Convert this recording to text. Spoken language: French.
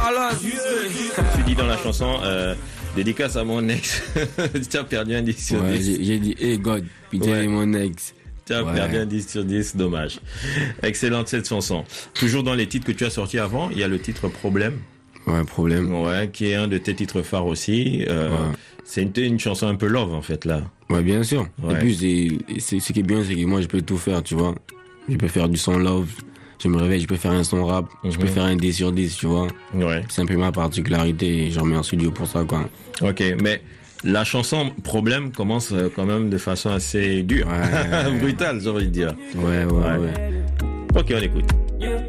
Tu dis dans la chanson, dédicace à mon ex. Tu as perdu un 10 sur 10. J'ai dit, hey God, putain, mon ex. Tu as perdu un 10 sur 10, dommage. Excellente cette chanson. Toujours dans les titres que tu as sortis avant, il y a le titre Problème. Ouais, Problème. Ouais, qui est un de tes titres phares aussi. C'est une chanson un peu love, en fait, là. Ouais, bien sûr. Ouais. Et puis, ce qui est bien, c'est que moi, je peux tout faire, tu vois. Je peux faire du son love. Je me réveille, je peux faire un son rap. Je peux faire un 10 sur 10, tu vois. Ouais. C'est un peu ma particularité et je remets en studio pour ça, quoi. Ok, mais la chanson Problème commence quand même de façon assez dure. Ouais. Brutale, j'ai envie de dire. Ouais. Ok, on écoute.